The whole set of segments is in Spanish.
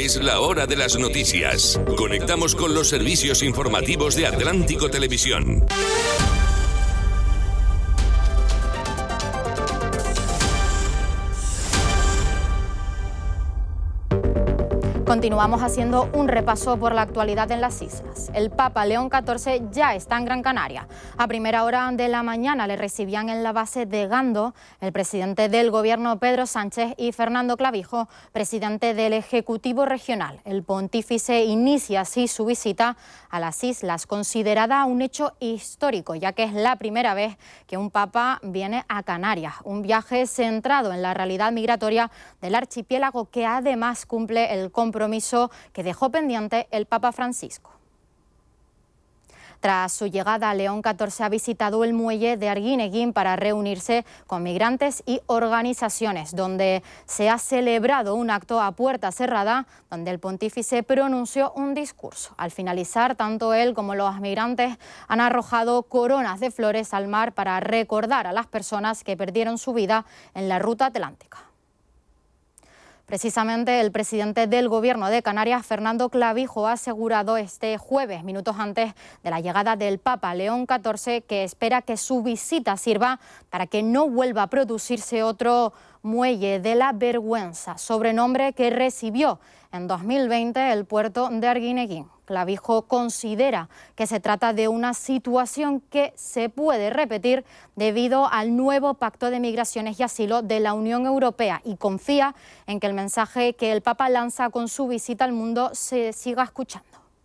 Es la hora de las noticias. Conectamos con los servicios informativos de Atlántico Televisión. Continuamos haciendo un repaso por la actualidad en las islas. El Papa León XIV ya está en Gran Canaria. A primera hora de la mañana le recibían en la base de Gando el presidente del Gobierno Pedro Sánchez y Fernando Clavijo, presidente del Ejecutivo Regional. El pontífice inicia así su visita a las islas, considerada un hecho histórico, ya que es la primera vez que un papa viene a Canarias. Un viaje centrado en la realidad migratoria del archipiélago, que además cumple el compromiso que dejó pendiente el Papa Francisco. Tras su llegada, León XIV ha visitado el muelle de Arguineguín para reunirse con migrantes y organizaciones, donde se ha celebrado un acto a puerta cerrada, donde el pontífice pronunció un discurso. Al finalizar, tanto él como los migrantes han arrojado coronas de flores al mar para recordar a las personas que perdieron su vida en la ruta atlántica. Precisamente el presidente del Gobierno de Canarias, Fernando Clavijo, ha asegurado este jueves, minutos antes de la llegada del Papa León XIV, que espera que su visita sirva para que no vuelva a producirse otro muelle de la vergüenza, sobrenombre que recibió en 2020 el puerto de Arguineguín. Clavijo considera que se trata de una situación que se puede repetir debido al nuevo Pacto de Migraciones y Asilo de la Unión Europea, y confía en que el mensaje que el Papa lanza con su visita al mundo se siga escuchando.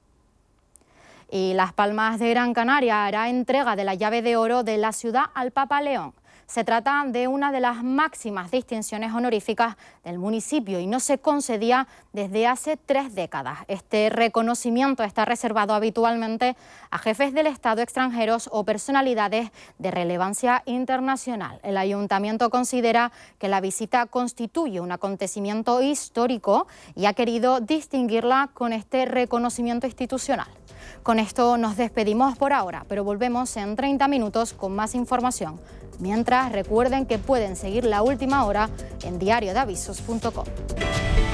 Y Las Palmas de Gran Canaria hará entrega de la llave de oro de la ciudad al Papa León. Se trata de una de las máximas distinciones honoríficas del municipio y no se concedía desde hace 3 décadas. Este reconocimiento está reservado habitualmente a jefes del Estado extranjeros o personalidades de relevancia internacional. El ayuntamiento considera que la visita constituye un acontecimiento histórico y ha querido distinguirla con este reconocimiento institucional. Con esto nos despedimos por ahora, pero volvemos en 30 minutos con más información. Mientras, recuerden que pueden seguir La Última Hora en diariodeavisos.com.